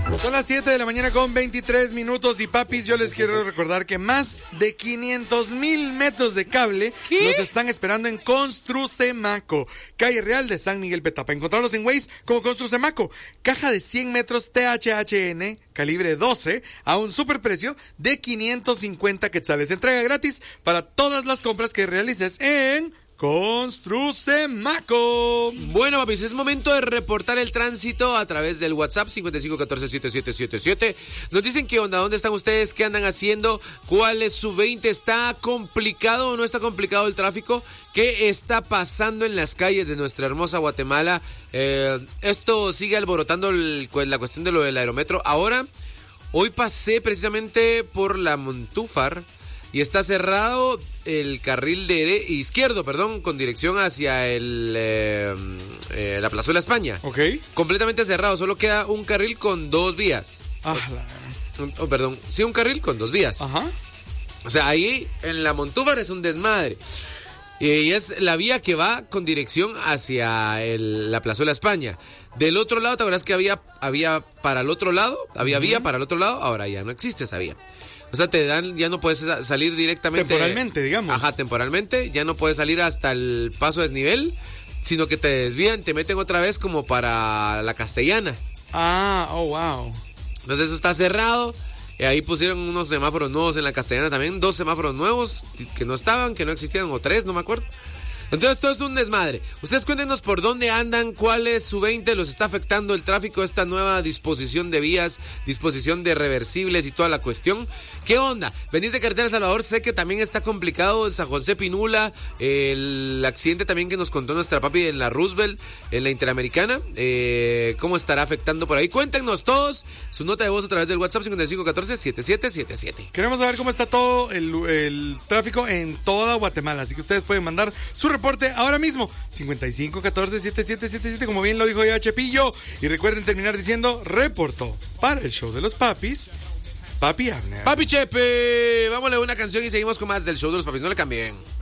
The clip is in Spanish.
Son las 7 de la mañana con 23 minutos y papis, yo les quiero recordar que más de 500,000 metros de cable los están esperando en Construcemaco, calle Real de San Miguel Petapa. Encontrarlos en Waze como Construcemaco. Caja de 100 metros THHN, calibre 12, a un superprecio de 550 quetzales. Entrega gratis para todas las compras que realices en Construcemaco. Bueno, papis, es momento de reportar el tránsito a través del WhatsApp 55147777. Nos dicen qué onda, dónde están ustedes, qué andan haciendo, cuál es su 20, ¿está complicado o no está complicado el tráfico? ¿Qué está pasando en las calles de nuestra hermosa Guatemala? Esto sigue alborotando la cuestión de lo del aerometro. Ahora, hoy pasé precisamente por la Montúfar y está cerrado el carril izquierdo, con dirección hacia la Plazuela España. Ok. Completamente cerrado, solo queda un carril con 2 vías. Un carril con 2 vías. Ajá. O sea, ahí en la Montúfar es un desmadre. Y es la vía que va con dirección hacia la Plazuela España. Del otro lado, ¿te acuerdas que había para el otro lado? Había vía para el otro lado, ahora ya no existe esa vía. O sea, ya no puedes salir directamente. Temporalmente, digamos. Ajá, temporalmente. Ya no puedes salir hasta el paso a desnivel, sino que te desvían, te meten otra vez como para la Castellana. Wow. Entonces eso está cerrado. Ahí pusieron unos semáforos nuevos en la Castellana también. 2 semáforos nuevos que no existían, o 3, no me acuerdo. Entonces todo es un desmadre. Ustedes cuéntenos por dónde andan, cuál es su 20, los está afectando el tráfico, esta nueva disposición de vías, disposición de reversibles y toda la cuestión. ¿Qué onda? Venís de Carretera Salvador, sé que también está complicado San José Pinula, el accidente también que nos contó nuestra papi en la Roosevelt, en la Interamericana, ¿cómo estará afectando por ahí? Cuéntenos todos, su nota de voz a través del WhatsApp 5514-7777. Queremos saber cómo está todo el tráfico en toda Guatemala, así que ustedes pueden mandar su reporte ahora mismo, 5514-7777, como bien lo dijo ya Chepillo. Y recuerden terminar diciendo, reportó para el show de los papis, Papi Abner. Papi Chepe, vámonos a una canción y seguimos con más del show de los papis, no le cambien.